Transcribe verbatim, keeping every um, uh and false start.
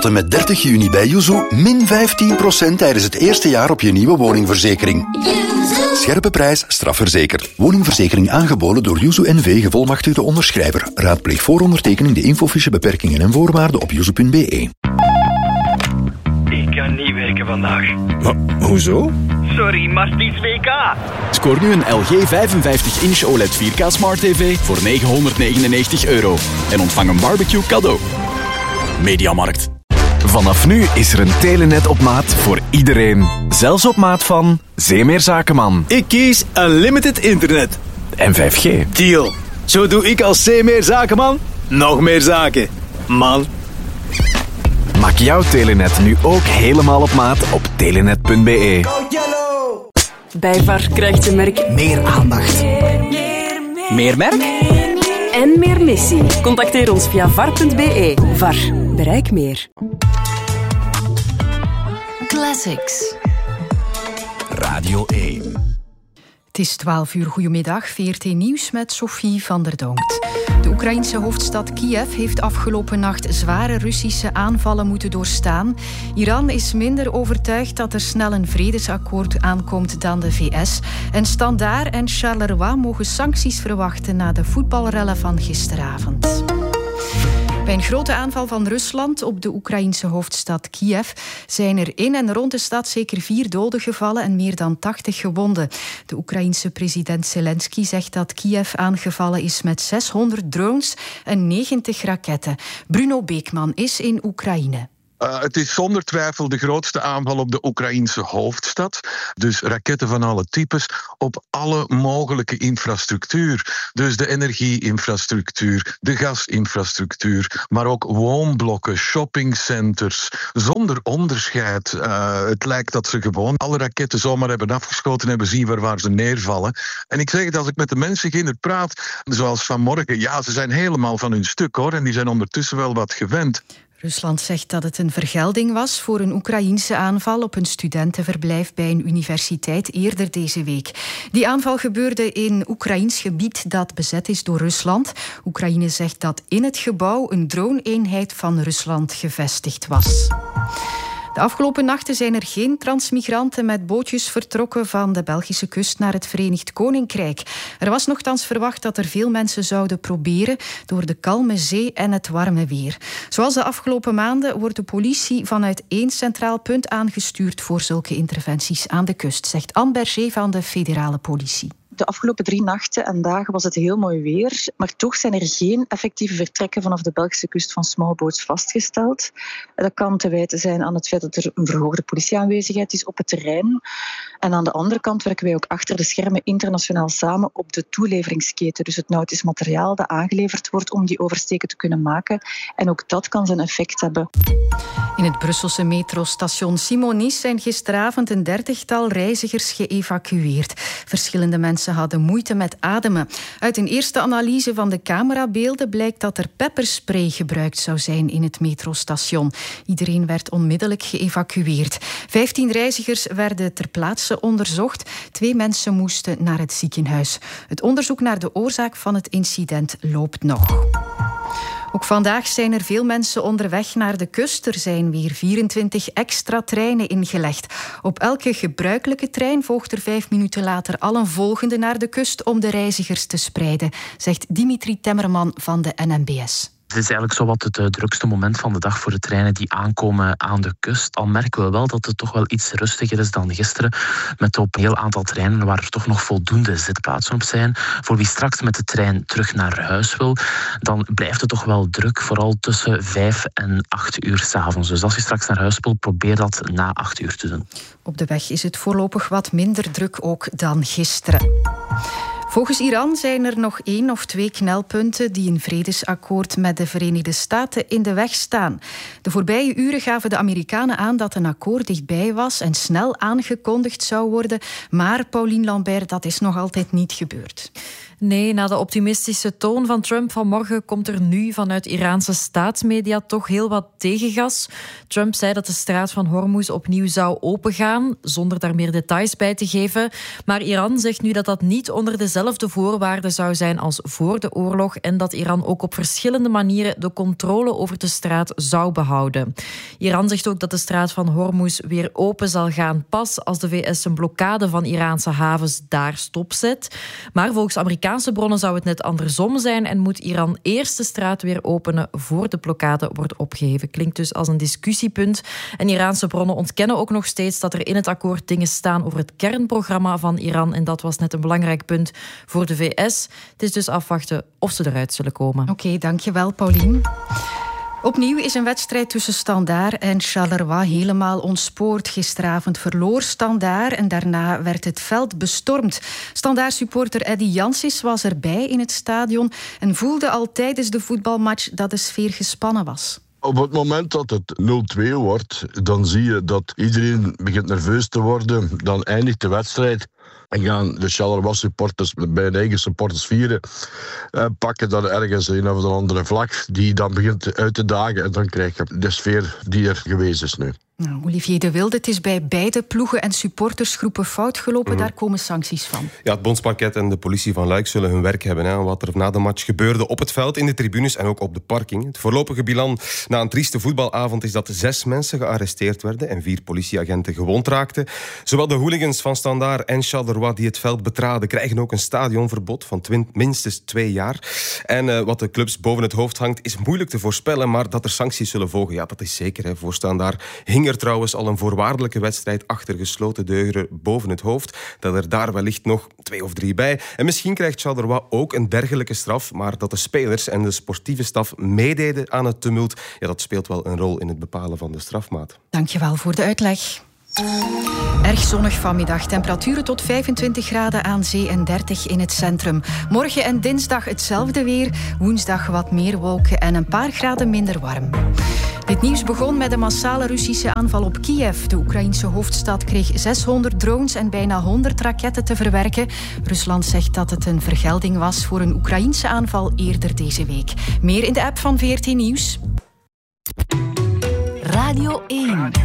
Tot en met dertig juni bij Yuzu min vijftien procent tijdens het eerste jaar op je nieuwe woningverzekering. Scherpe prijs, strafverzekerd. Woningverzekering aangeboden door Yuzu N V, gevolmachtigde onderschrijver. Raadpleeg voor ondertekening de infofiche beperkingen en voorwaarden op yuzu punt be. Ik kan niet werken vandaag. Maar, hoezo? Sorry, maar het is W K. Scoor nu een L G vijfenvijftig inch O L E D vier K Smart T V voor negenhonderdnegenennegentig euro. En ontvang een barbecue cadeau. Mediamarkt. Vanaf nu is er een telenet op maat voor iedereen. Zelfs op maat van Zeemeer Zakenman. Ik kies Unlimited Internet. En vijf G. Deal. Zo doe ik als Zeemeer Zakenman nog meer zaken. Man. Maak jouw telenet nu ook helemaal op maat op telenet punt be. Bij V A R krijgt je merk meer aandacht. Meer merk? en meer missie. Contacteer ons via v a r punt be. V A R. Bereik meer. Classics. Radio één. Het is twaalf uur. Goedemiddag. V R T Nieuws met Sophie van der Donkt. De Oekraïense hoofdstad Kiev heeft afgelopen nacht zware Russische aanvallen moeten doorstaan. Iran is minder overtuigd dat er snel een vredesakkoord aankomt dan de V S. En Standaard en Charleroi mogen sancties verwachten na de voetbalrellen van gisteravond. Bij een grote aanval van Rusland op de Oekraïense hoofdstad Kiev zijn er in en rond de stad zeker vier doden gevallen en meer dan tachtig gewonden. De Oekraïense president Zelensky zegt dat Kiev aangevallen is met zeshonderd drones en negentig raketten. Bruno Beekman is in Oekraïne. Uh, het is zonder twijfel de grootste aanval op de Oekraïense hoofdstad. Dus raketten van alle types op alle mogelijke infrastructuur. Dus de energie-infrastructuur, de gasinfrastructuur, maar ook woonblokken, shoppingcenters, zonder onderscheid. Uh, het lijkt dat ze gewoon alle raketten zomaar hebben afgeschoten en hebben zien waar, waar ze neervallen. En ik zeg het, als ik met de mensen ginder praat, zoals vanmorgen, ja, ze zijn helemaal van hun stuk, hoor. En die zijn ondertussen wel wat gewend. Rusland zegt dat het een vergelding was voor een Oekraïense aanval op een studentenverblijf bij een universiteit eerder deze week. Die aanval gebeurde in Oekraïns gebied dat bezet is door Rusland. Oekraïne zegt dat in het gebouw een drone-eenheid van Rusland gevestigd was. De afgelopen nachten zijn er geen transmigranten met bootjes vertrokken van de Belgische kust naar het Verenigd Koninkrijk. Er was nochtans verwacht dat er veel mensen zouden proberen door de kalme zee en het warme weer. Zoals de afgelopen maanden wordt de politie vanuit één centraal punt aangestuurd voor zulke interventies aan de kust, zegt Anne Berger van de federale politie. De afgelopen drie nachten en dagen was het heel mooi weer, maar toch zijn er geen effectieve vertrekken vanaf de Belgische kust van smallboats vastgesteld. Dat kan te wijten zijn aan het feit dat er een verhoogde politieaanwezigheid is op het terrein. En aan de andere kant werken wij ook achter de schermen internationaal samen op de toeleveringsketen. Dus het nautisch materiaal dat aangeleverd wordt om die oversteken te kunnen maken. En ook dat kan zijn effect hebben. In het Brusselse metrostation Simonis zijn gisteravond een dertigtal reizigers geëvacueerd. Verschillende mensen hadden moeite met ademen. Uit een eerste analyse van de camerabeelden blijkt dat er pepperspray gebruikt zou zijn in het metrostation. Iedereen werd onmiddellijk geëvacueerd. Vijftien reizigers werden ter plaatse onderzocht. Twee mensen moesten naar het ziekenhuis. Het onderzoek naar de oorzaak van het incident loopt nog. Ook vandaag zijn er veel mensen onderweg naar de kust. Er zijn weer vierentwintig extra treinen ingelegd. Op elke gebruikelijke trein volgt er vijf minuten later al een volgende naar de kust om de reizigers te spreiden, zegt Dimitri Temmerman van de N M B S. Het is eigenlijk zowat het uh, drukste moment van de dag voor de treinen die aankomen aan de kust. Al merken we wel dat het toch wel iets rustiger is dan gisteren. Met op een heel aantal treinen waar er toch nog voldoende zitplaatsen op zijn. Voor wie straks met de trein terug naar huis wil, dan blijft het toch wel druk. Vooral tussen vijf en acht uur 's avonds. Dus als je straks naar huis wil, probeer dat na acht uur te doen. Op de weg is het voorlopig wat minder druk ook dan gisteren. Volgens Iran zijn er nog één of twee knelpunten die een vredesakkoord met de Verenigde Staten in de weg staan. De voorbije uren gaven de Amerikanen aan dat een akkoord dichtbij was en snel aangekondigd zou worden. Maar, Pauline Lambert, dat is nog altijd niet gebeurd. Nee, na de optimistische toon van Trump vanmorgen komt er nu vanuit Iraanse staatsmedia toch heel wat tegengas. Trump zei dat de straat van Hormuz opnieuw zou opengaan, zonder daar meer details bij te geven. Maar Iran zegt nu dat dat niet onder dezelfde voorwaarden zou zijn als voor de oorlog en dat Iran ook op verschillende manieren de controle over de straat zou behouden. Iran zegt ook dat de straat van Hormuz weer open zal gaan pas als de V S een blokkade van Iraanse havens daar stopzet. Maar volgens Amerikaanse bronnen zou het net andersom zijn en moet Iran eerst de straat weer openen voor de blokkade wordt opgeheven. Klinkt dus als een discussiepunt. En Iraanse bronnen ontkennen ook nog steeds dat er in het akkoord dingen staan over het kernprogramma van Iran. En dat was net een belangrijk punt voor de V S. Het is dus afwachten of ze eruit zullen komen. Oké, okay, dankjewel Paulien. Opnieuw is een wedstrijd tussen Standaard en Charleroi helemaal ontspoord. Gisteravond verloor Standaard en daarna werd het veld bestormd. Standaard-supporter Eddy Jansis was erbij in het stadion en voelde al tijdens de voetbalmatch dat de sfeer gespannen was. Op het moment dat het nul twee wordt, dan zie je dat iedereen begint nerveus te worden. Dan eindigt de wedstrijd. En gaan de Charleroi supporters bij hun eigen supporters vieren. Uh, pakken dan ergens een of andere vlag die dan begint uit te dagen. En dan krijg je de sfeer die er geweest is nu. Nou, Olivier de Wilde, het is bij beide ploegen en supportersgroepen fout gelopen. Mm. Daar komen sancties van. Ja, het Bondsparket en de politie van Luik zullen hun werk hebben. Hè, wat er na de match gebeurde op het veld, in de tribunes en ook op de parking. Het voorlopige bilan na een trieste voetbalavond is dat zes mensen gearresteerd werden en vier politieagenten gewond raakten. Zowel de hooligans van Standaard en Charleroi die het veld betraden krijgen ook een stadionverbod van twin, minstens twee jaar. En uh, wat de clubs boven het hoofd hangt is moeilijk te voorspellen, maar dat er sancties zullen volgen, ja, dat is zeker. Hè. Voor Standaard hing er trouwens al een voorwaardelijke wedstrijd achter gesloten deuren boven het hoofd. Dat er daar wellicht nog twee of drie bij. En misschien krijgt Charleroi ook een dergelijke straf, maar dat de spelers en de sportieve staf meededen aan het tumult, ja, dat speelt wel een rol in het bepalen van de strafmaat. Dankjewel voor de uitleg. Erg zonnig vanmiddag. Temperaturen tot vijfentwintig graden aan zee en dertig in het centrum. Morgen en dinsdag hetzelfde weer. Woensdag wat meer wolken en een paar graden minder warm. Dit nieuws begon met een massale Russische aanval op Kiev. De Oekraïense hoofdstad kreeg zeshonderd drones en bijna honderd raketten te verwerken. Rusland zegt dat het een vergelding was voor een Oekraïense aanval eerder deze week. Meer in de app van V R T Nieuws. Radio één.